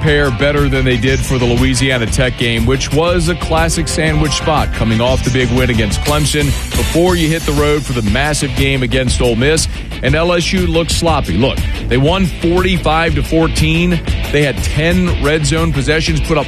prepare better than they did for the Louisiana Tech game, which was a classic sandwich spot coming off the big win against Clemson before you hit the road for the massive game against Ole Miss. And LSU looked sloppy. Look, they won 45-14. They had 10 red zone possessions, put up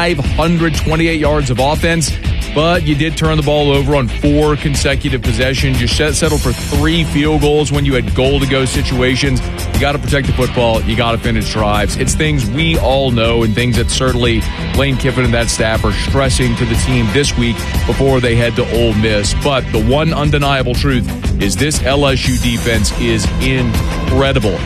528 yards of offense. But you did turn the ball over on 4 consecutive possessions. You settled for 3 field goals when you had goal-to-go situations. You got to protect the football. You got to finish drives. It's things we all know and things that certainly Lane Kiffin and that staff are stressing to the team this week before they head to Ole Miss. But the one undeniable truth is this LSU defense is incredible.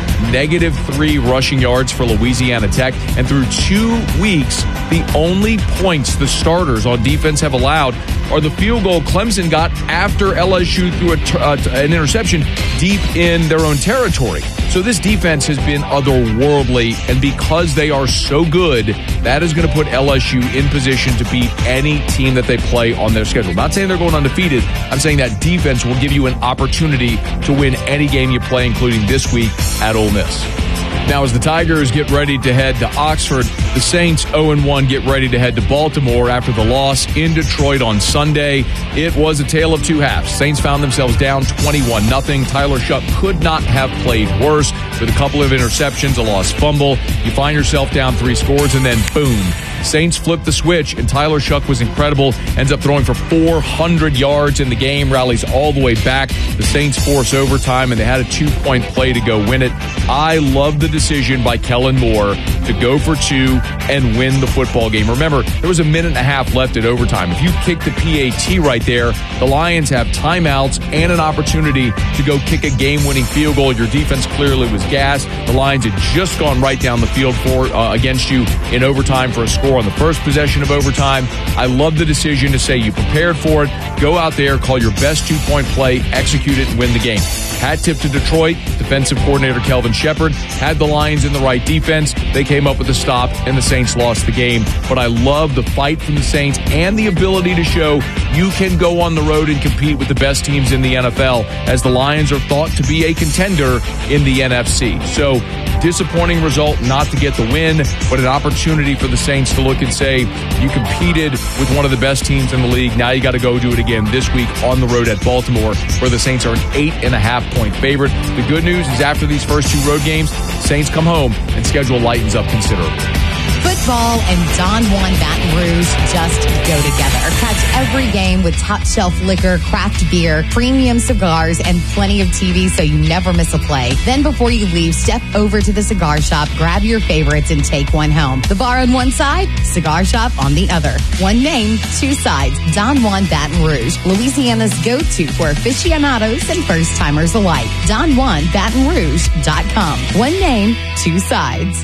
-3 rushing yards for Louisiana Tech. And through 2 weeks, the only points the starters on defense have allowed are the field goal Clemson got after LSU threw an interception deep in their own territory. So this defense has been otherworldly, and because they are so good, that is going to put LSU in position to beat any team that they play on their schedule. Not saying they're going undefeated. I'm saying that defense will give you an opportunity to win any game you play, including this week at Ole Miss. Now, as the Tigers get ready to head to Oxford, the Saints 0-1 get ready to head to Baltimore after the loss in Detroit on Sunday. It was a tale of 2 halves. Saints found themselves down 21-0. Tyler Shuck could not have played worse with a couple of interceptions, a lost fumble. You find yourself down 3 scores, and then boom. Saints flipped the switch, and Tyler Shuck was incredible. Ends up throwing for 400 yards in the game, rallies all the way back. The Saints force overtime, and they had a 2-point play to go win it. I love the decision by Kellen Moore to go for 2 and win the football game. Remember, there was a minute and a half left at overtime. If you kick the PAT right there, the Lions have timeouts and an opportunity to go kick a game-winning field goal. Your defense clearly was gassed. The Lions had just gone right down the field against you in overtime for a score on the first possession of overtime. I love the decision to say you prepared for it. Go out there, call your best 2-point play, execute it, and win the game. Hat tip to Detroit. Defensive coordinator Kelvin Shepard had the Lions in the right defense. They came up with a stop, and the Saints lost the game. But I love the fight from the Saints and the ability to show you can go on the road and compete with the best teams in the NFL, as the Lions are thought to be a contender in the NFC. So, disappointing result not to get the win, but an opportunity for the Saints to look and say, you competed with one of the best teams in the league. Now you got to go do it again this week on the road at Baltimore, where the Saints are an 8.5-point favorite. The good news is after these first 2 road games, Saints come home and schedule lightens up considerably. Football and Don Juan Baton Rouge just go together. Catch every game with top shelf liquor, craft beer, premium cigars, and plenty of TV so you never miss a play. Then before you leave, step over to the cigar shop, grab your favorites, and take one home. The bar on one side, cigar shop on the other. One name, 2 sides. Don Juan Baton Rouge, Louisiana's go-to for aficionados and first-timers alike. DonJuanBatonRouge.com. One name, 2 sides.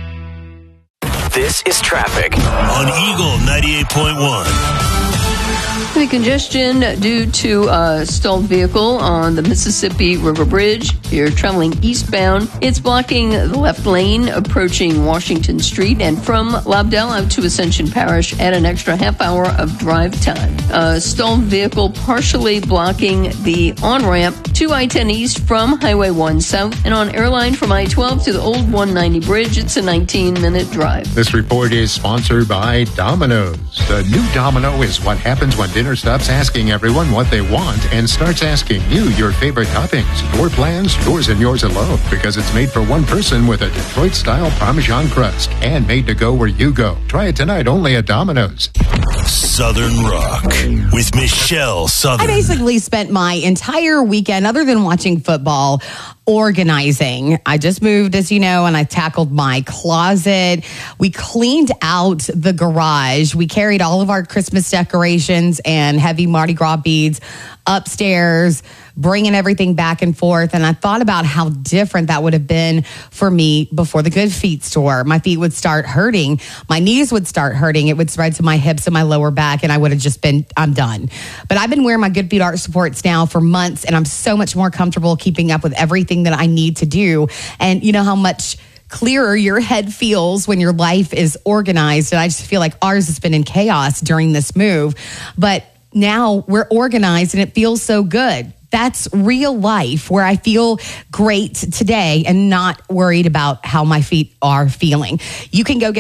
This is traffic on Eagle 98.1. The congestion due to a stalled vehicle on the Mississippi River Bridge. If you're traveling eastbound, it's blocking the left lane approaching Washington Street, and from Lobdell out to Ascension Parish at an extra half hour of drive time. A stalled vehicle partially blocking the on-ramp to I-10 East from Highway 1 South, and on Airline from I-12 to the old 190 Bridge, it's a 19-minute drive. This report is sponsored by Domino's. The new Domino is what happens when dinner stops asking everyone what they want and starts asking you your favorite toppings, your plans, yours and yours alone, because it's made for one person with a Detroit-style Parmesan crust and made to go where you go. Try it tonight only at Domino's. Southern Rock with Michelle Southern. I basically spent my entire weekend, other than watching football, organizing. I just moved, as you know, and I tackled my closet. We cleaned out the garage. We carried all of our Christmas decorations and heavy Mardi Gras beads upstairs, bringing everything back and forth. And I thought about how different that would have been for me before the Good Feet store. My feet would start hurting. My knees would start hurting. It would spread to my hips and my lower back, and I would have just been, I'm done. But I've been wearing my Good Feet arch supports now for months, and I'm so much more comfortable keeping up with everything that I need to do. And you know how much clearer your head feels when your life is organized. And I just feel like ours has been in chaos during this move. But now we're organized and it feels so good. That's real life, where I feel great today and not worried about how my feet are feeling. You can go get